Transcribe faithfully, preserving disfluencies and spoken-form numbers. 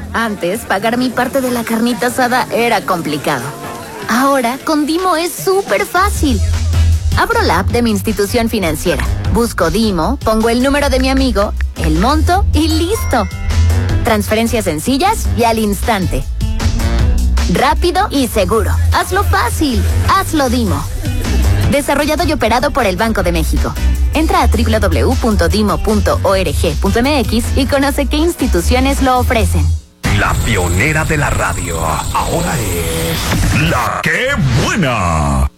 Antes, pagar mi parte de la carnita asada era complicado. Ahora, con Dimo es súper fácil. Abro la app de mi institución financiera, busco Dimo, pongo el número de mi amigo, el monto y listo. Transferencias sencillas y al instante. Rápido y seguro. Hazlo fácil. Hazlo Dimo. Desarrollado y operado por el Banco de México. Entra a doble u doble u doble u punto dimo punto org punto m x y conoce qué instituciones lo ofrecen. La pionera de la radio. Ahora es La Qué Buena.